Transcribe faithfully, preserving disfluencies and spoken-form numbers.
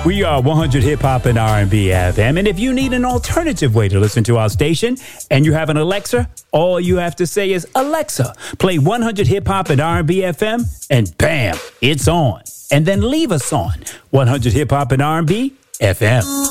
We are one hundred Hip Hop and R and B F M. And if you need an alternative way to listen to our station and you have an Alexa, all you have to say is, Alexa, play one hundred Hip Hop and R and B F M, and bam, it's on. And then leave us on one hundred Hip Hop and R and B F M.